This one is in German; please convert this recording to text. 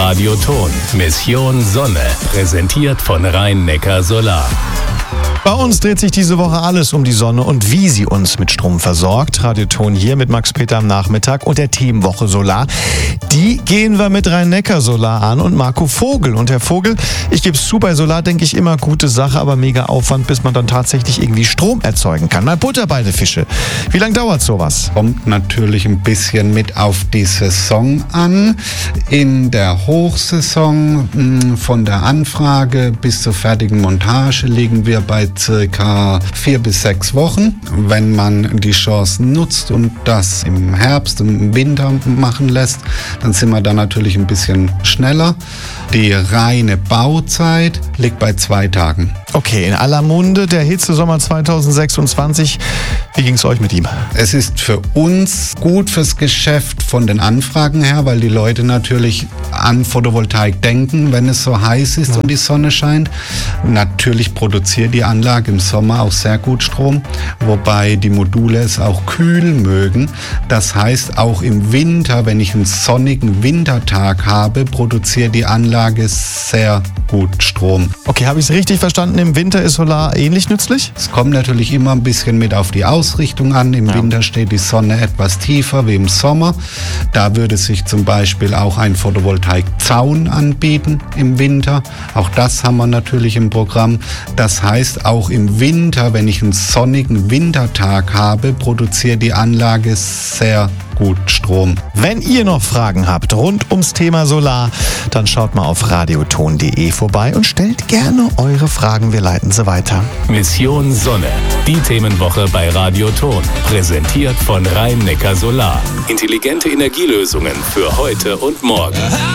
Radioton. Mission Sonne. Präsentiert von Rhein-Neckar Solar. Bei uns dreht sich diese Woche alles um die Sonne und wie sie uns mit Strom versorgt. Radioton hier mit Max Peter am Nachmittag und der Themenwoche Solar. Die gehen wir mit Rhein-Neckar Solar an und Marco Vogel. Und Herr Vogel, ich gebe es zu, bei Solar denke ich immer gute Sache, aber mega Aufwand, bis man dann tatsächlich irgendwie Strom erzeugen kann. Mal Butter bei den Fische. Wie lange dauert sowas? Kommt natürlich ein bisschen mit auf die Saison an. In der Hochsaison von der Anfrage bis zur fertigen Montage liegen wir bei circa 4 bis 6 Wochen. Wenn man die Chancen nutzt und das im Herbst, im Winter machen lässt, dann sind wir da natürlich ein bisschen schneller. Die reine Bauzeit liegt bei 2 Tagen. Okay, in aller Munde der Hitzesommer 2026. Wie ging es euch mit ihm? Es ist für uns gut fürs Geschäft von den Anfragen her, weil die Leute natürlich an Photovoltaik denken, wenn es so heiß ist und die Sonne scheint. Natürlich produziert die Anlage im Sommer auch sehr gut Strom, wobei die Module es auch kühl mögen. Das heißt, auch im Winter, wenn ich einen sonnigen Wintertag habe, produziert die Anlage sehr gut Strom. Okay, habe ich es richtig verstanden? Im Winter ist Solar ähnlich nützlich? Es kommt natürlich immer ein bisschen mit auf die Ausrichtung an. Im Winter steht die Sonne etwas tiefer wie im Sommer. Da würde sich zum Beispiel auch ein Photovoltaikzaun anbieten im Winter. Auch das haben wir natürlich im Programm. Das heißt, auch im Winter, wenn ich einen sonnigen Wintertag habe, produziert die Anlage sehr gut Strom. Wenn ihr noch Fragen habt rund ums Thema Solar, dann schaut mal auf radioton.de vorbei und stellt gerne eure Fragen. Wir leiten sie weiter. Mission Sonne. Die Themenwoche bei Radioton. Präsentiert von Rhein-Neckar Solar. Intelligente Energielösungen für heute und morgen.